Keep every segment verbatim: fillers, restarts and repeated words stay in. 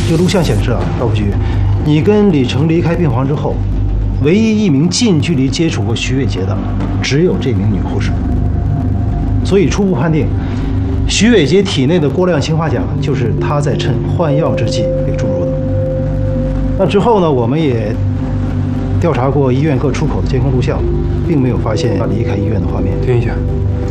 这个录像显示啊，赵副局，你跟李成离开病房之后，唯一一名近距离接触过徐伟杰的，只有这名女护士。所以初步判定，徐伟杰体内的过量氰化钾就是他在趁换药之际给注入的。那之后呢，我们也调查过医院各出口的监控录像，并没有发现他离开医院的画面。 听一下。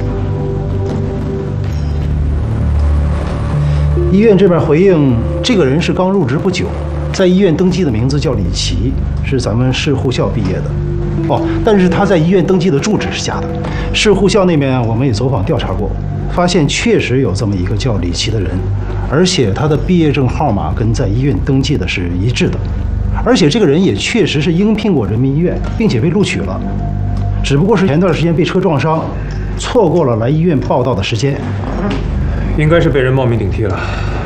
医院这边回应，这个人是刚入职不久，在医院登记的名字叫李琦，是咱们市护校毕业的。哦，但是他在医院登记的住址是假的。市护校那边我们也走访调查过，发现确实有这么一个叫李琦的人，而且他的毕业证号码跟在医院登记的是一致的，而且这个人也确实是应聘过人民医院，并且被录取了，只不过是前段时间被车撞伤，错过了来医院报到的时间。 应该是被人冒名顶替了。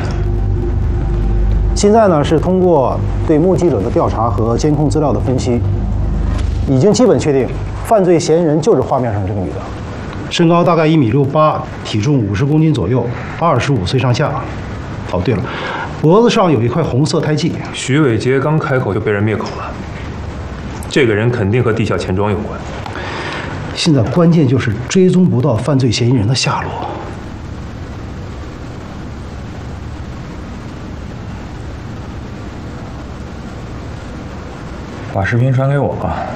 现在呢，是通过对目击者的调查和监控资料的分析，已经基本确定犯罪嫌疑人就是画面上这个女的，身高大概一米六八，体重五十公斤左右，二十五岁上下。哦，对了，脖子上有一块红色胎记。 徐伟杰刚开口就被人灭口了，这个人肯定和地下钱庄有关。 现在关键就是追踪不到犯罪嫌疑人的下落。 把视频传给我吧。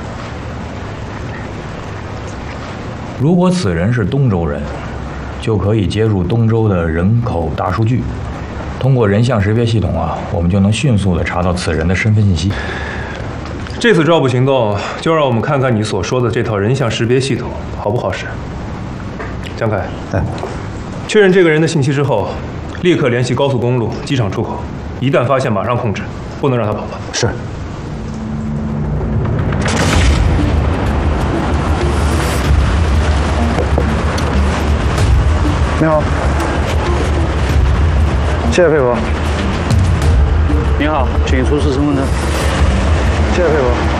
如果此人是东州人，就可以接入东州的人口大数据，通过人像识别系统啊，我们就能迅速的查到此人的身份信息。 这次抓捕行动就让我们看看你所说的这套人像识别系统好不好使。江凯， 哎， 确认这个人的信息之后，立刻联系高速公路、机场出口，一旦发现马上控制，不能让他跑了。 是。你好，谢谢配合。 您好，请出示身份证。 谢谢配合。